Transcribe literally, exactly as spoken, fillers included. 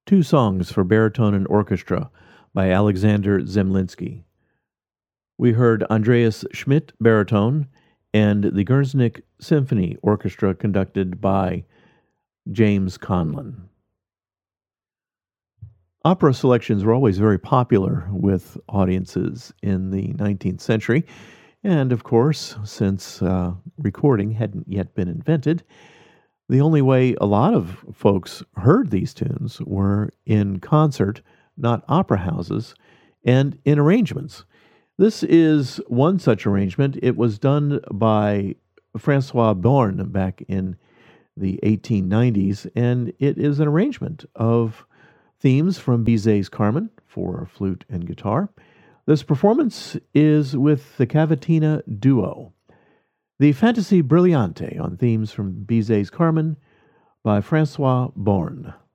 Two Songs for Baritone and Orchestra by Alexander Zemlinsky. We heard Andreas Schmidt, baritone, and the Gernsnick Symphony Orchestra conducted by James Conlon. Opera selections were always very popular with audiences in the nineteenth century, and of course, since uh, recording hadn't yet been invented, the only way a lot of folks heard these tunes were in concert, not opera houses, and in arrangements. This is one such arrangement. It was done by Francois Born back in the eighteen nineties, and it is an arrangement of themes from Bizet's Carmen for flute and guitar. This performance is with the Cavatina Duo. The Fantasie Brillante on themes from Bizet's Carmen by Francois Born.